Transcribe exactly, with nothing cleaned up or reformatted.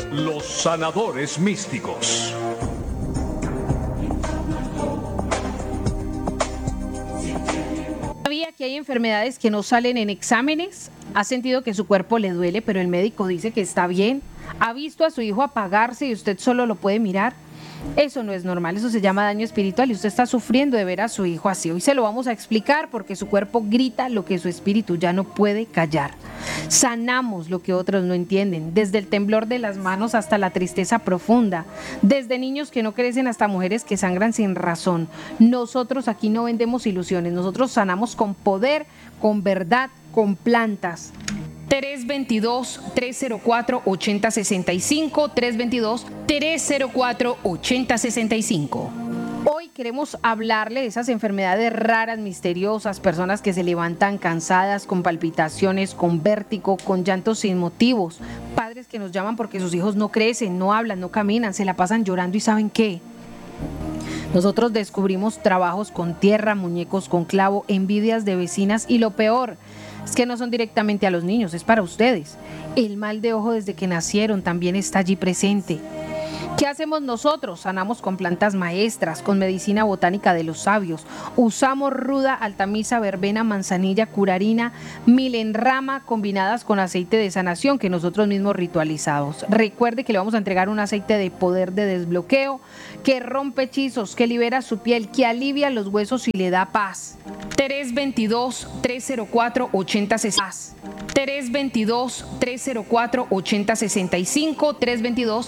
Los sanadores místicos. ¿Sabía que hay enfermedades que no salen en exámenes? ¿Ha sentido que su cuerpo le duele, pero el médico dice que está bien? ¿Ha visto a su hijo apagarse y usted solo lo puede mirar? Eso no es normal, eso se llama daño espiritual y usted está sufriendo de ver a su hijo así. Hoy se lo vamos a explicar porque su cuerpo grita lo que su espíritu ya no puede callar. Sanamos lo que otros no entienden, desde el temblor de las manos hasta la tristeza profunda, desde niños que no crecen hasta mujeres que sangran sin razón. Nosotros aquí no vendemos ilusiones, nosotros sanamos con poder, con verdad, con plantas. tres dos dos, tres cero cuatro, ocho cero seis cinco, tres dos dos, tres cero cuatro, ocho cero seis cinco. Hoy queremos hablarle de esas enfermedades raras, misteriosas, personas que se levantan cansadas, con palpitaciones, con vértigo, con llantos sin motivos, padres que nos llaman porque sus hijos no crecen, no hablan, no caminan, se la pasan llorando y ¿saben qué? Nosotros descubrimos trabajos con tierra, muñecos con clavo, envidias de vecinas y lo peor es que no son directamente a los niños, es para ustedes. El mal de ojo desde que nacieron también está allí presente. ¿Qué hacemos nosotros? Sanamos con plantas maestras, con medicina botánica de los sabios. Usamos ruda, altamisa, verbena, manzanilla, curarina, milenrama combinadas con aceite de sanación que nosotros mismos ritualizamos. Recuerde que le vamos a entregar un aceite de poder de desbloqueo que rompe hechizos, que libera su piel, que alivia los huesos y le da paz. tres dos dos, tres cero cuatro, ocho cero seis cinco. tres dos dos, tres cero cuatro, ocho cero seis cinco, tres dos dos,